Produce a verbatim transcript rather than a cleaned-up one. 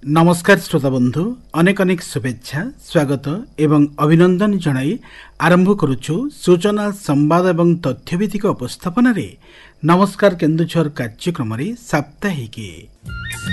नमस्कार श्रोता बंधु अनेक अनेक शुभेच्छा स्वागत एवं अभिनंदन जणाई आरंभ करुछु सूचना संवाद एवं तथ्यभित्तिक उपस्थापन रे नमस्कार केन्दुझर कार्यक्रम रे साप्ताहिकी।